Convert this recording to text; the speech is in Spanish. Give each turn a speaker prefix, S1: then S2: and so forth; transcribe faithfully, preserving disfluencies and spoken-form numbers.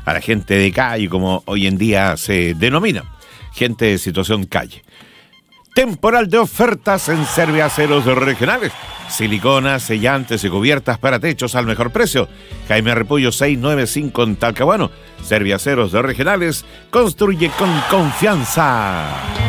S1: para gente de calle, como hoy en día se denomina, gente de situación calle. Temporal de ofertas en Serviaceros Regionales. Siliconas, sellantes y cubiertas para techos al mejor precio. Jaime Repullo seiscientos noventa y cinco en Talcahuano. Serviaceros Regionales. Construye con confianza.